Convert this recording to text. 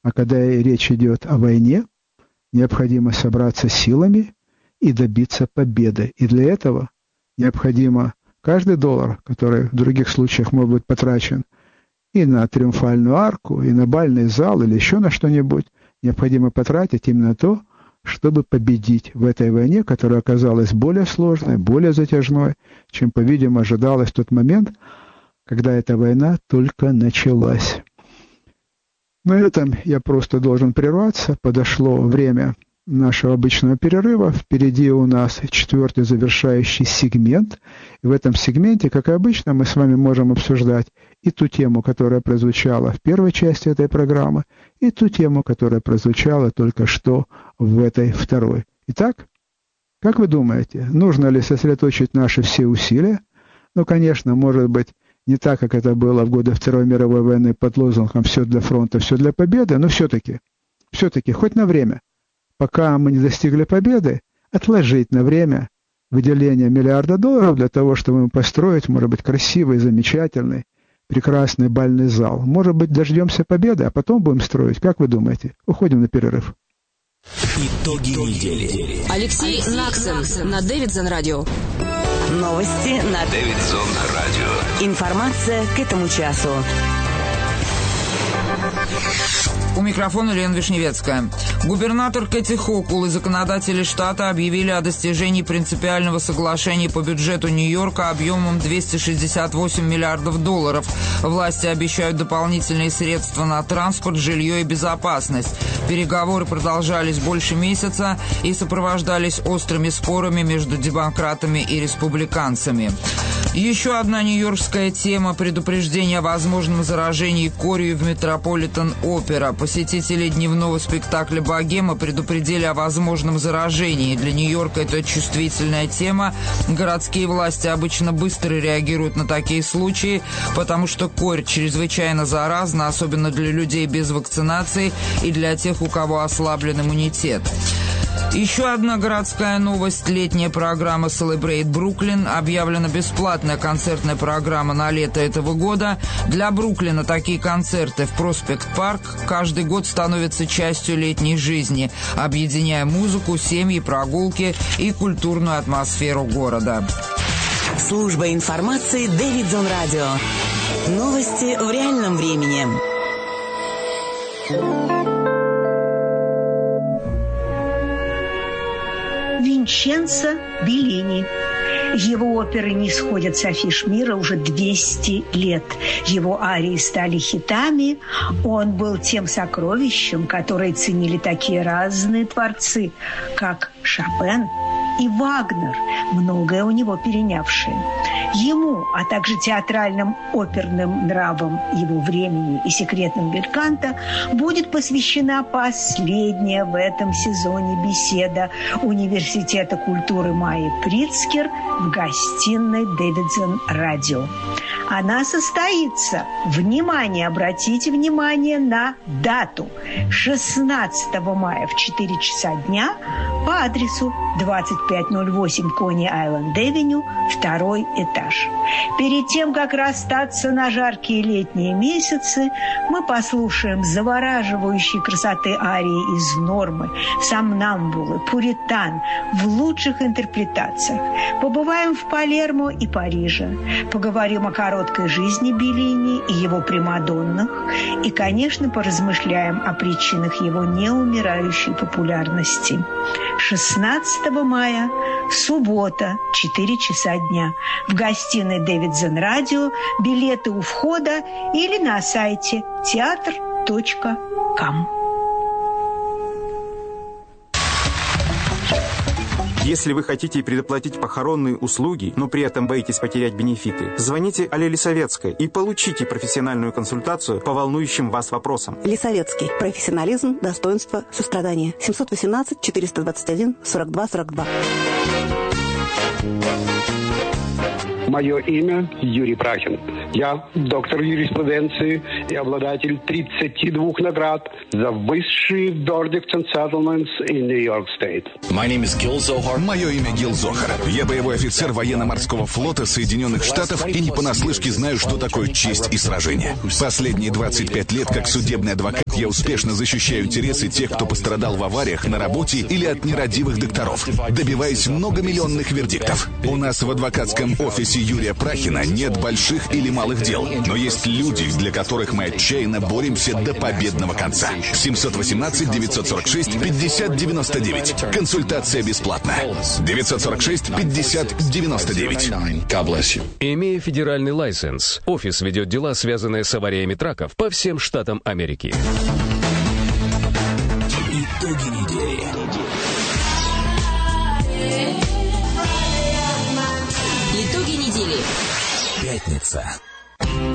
А когда речь идет о войне, необходимо собраться силами и добиться победы. И для этого необходимо каждый доллар, который в других случаях может быть потрачен и на Триумфальную арку, и на бальный зал, или еще на что-нибудь, необходимо потратить именно то, чтобы победить в этой войне, которая оказалась более сложной, более затяжной, чем, по-видимому, ожидалось в тот момент, когда эта война только началась. На этом я просто должен прерваться. Подошло время нашего обычного перерыва. Впереди у нас 4-й завершающий сегмент. И в этом сегменте, как и обычно, мы с вами можем обсуждать и ту тему, которая прозвучала в первой части этой программы, и ту тему, которая прозвучала только что в этой второй. Итак, как вы думаете, нужно ли сосредоточить наши все усилия? Ну, конечно, может быть, не так, как это было в годы Второй мировой войны под лозунгом «все для фронта, все для победы», но все-таки, хоть на время, пока мы не достигли победы, отложить на время выделение $1 миллиарда для того, чтобы построить, может быть, красивый, замечательный, прекрасный бальный зал. Может быть, дождемся победы, а потом будем строить. Как вы думаете? Уходим на перерыв. Итоги недели. Алексей Наксон на Дэвидсон радио. Новости на Дэвидсон радио. Информация к этому часу. У микрофона Лена Вишневецкая. Губернатор Кэти Хокул и законодатели штата объявили о достижении принципиального соглашения по бюджету Нью-Йорка объемом $268 миллиардов. Власти обещают дополнительные средства на транспорт, жилье и безопасность. Переговоры продолжались больше месяца и сопровождались острыми спорами между демократами и республиканцами. Еще одна нью-йоркская тема – предупреждение о возможном заражении корью в Метрополитен-опера. Посетители дневного спектакля «Богема» предупредили о возможном заражении. Для Нью-Йорка это чувствительная тема. Городские власти обычно быстро реагируют на такие случаи, потому что корь чрезвычайно заразна, особенно для людей без вакцинации и для тех, у кого ослаблен иммунитет. Еще одна городская новость. Летняя программа Celebrate Brooklyn. Объявлена бесплатная концертная программа на лето этого года. Для Бруклина такие концерты в Проспект-парк каждый год становятся частью летней жизни, объединяя музыку, семьи, прогулки и культурную атмосферу города. Служба информации Дэвидсон радио. Новости в реальном времени. Винченцо Беллини. Его оперы не сходят с афиш мира уже 200 лет. Его арии стали хитами. Он был тем сокровищем, которое ценили такие разные творцы, как Шопен и Вагнер, многое у него перенявшие. Ему, а также театральным оперным нравам его времени и секретным бельканто будет посвящена последняя в этом сезоне беседа Университета культуры Майи Прицкер в гостиной Дэвидсон радио. Она состоится, внимание, обратите внимание на дату, 16 мая в 4 часа дня по адресу 2508 Кони-Айленд-Авеню, 2-й этаж. Перед тем, как расстаться на жаркие летние месяцы, мы послушаем завораживающей красоты арии из «Нормы», «Сомнамбулы», «Пуритан» в лучших интерпретациях. Побываем в Палермо и Париже, поговорим о короткой жизни Беллини и его примадоннах и, конечно, поразмышляем о причинах его неумирающей популярности. 16 мая, суббота, 4 часа дня. В гостиной Дэвидсон радио. Билеты у входа или на сайте театр.ком. Если вы хотите предоплатить похоронные услуги, но при этом боитесь потерять бенефиты, звоните Алле Лисовецкой и получите профессиональную консультацию по волнующим вас вопросам. Лисовецкий. Профессионализм, достоинство, сострадание. 718-421-42-42. Мое имя Юрий Прахин. Я доктор юриспруденции и обладатель 32 наград за высшие verdicts and settlements in New York State. Мое имя Гил Зохар. Я боевой офицер военно-морского флота Соединенных Штатов и не понаслышке знаю, что такое честь и сражение. Последние 25 лет как судебный адвокат я успешно защищаю интересы тех, кто пострадал в авариях на работе или от нерадивых докторов, добиваясь многомиллионных вердиктов. У нас в адвокатском офисе Юрия Прахина нет больших или малых дел, но есть люди, для которых мы отчаянно боремся до победного конца. 718-946-5099. Консультация бесплатна. 946-5099. Имея федеральный лайсенс, офис ведет дела, связанные с авариями траков по всем штатам Америки. Итоги недели. Итоги недели. Пятница.